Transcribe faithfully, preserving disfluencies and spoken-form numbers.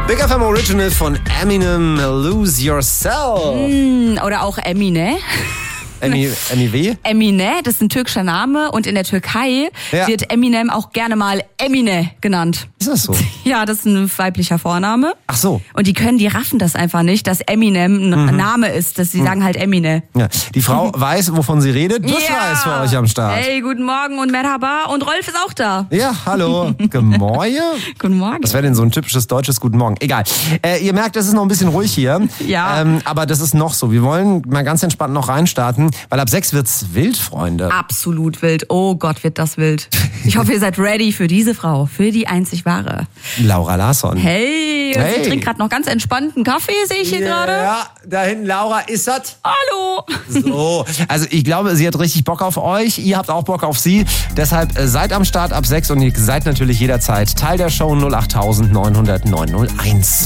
Big F M Original von Eminem, Lose Yourself. Mm, oder auch Emine. Emmy, Emmy W? Emine, das ist ein türkischer Name und in der Türkei ja. wird Eminem auch gerne mal Emine genannt. Ist das so? Ja, das ist ein weiblicher Vorname. Ach so. Und die können, die raffen das einfach nicht, dass Eminem ein mhm. Name ist, dass sie mhm. sagen halt Emine. Ja. Die Frau weiß, wovon sie redet. Das ja. war es für euch am Start. Hey, guten Morgen und Merhaba und Rolf ist auch da. Ja, hallo. Guten Morgen. Guten Morgen. Das wäre denn so ein typisches deutsches Guten Morgen. Egal. Äh, ihr merkt, es ist noch ein bisschen ruhig hier. Ja. Ähm, aber das ist noch so. Wir wollen mal ganz entspannt noch reinstarten, weil ab sechs wird's wild, Freunde. Absolut wild. Oh Gott, wird das wild. Ich hoffe, ihr seid ready für diese Frau, für die einzig wahre. Laura Larsson. Hey, hey. sie trinkt gerade noch ganz entspannten Kaffee, sehe ich hier yeah, gerade. Ja, da hinten, Laura, ist das? Hallo. So, also ich glaube, sie hat richtig Bock auf euch. Ihr habt auch Bock auf sie. Deshalb äh, seid am Start ab sechs und ihr seid natürlich jederzeit Teil der Show null acht neun null null neun null eins.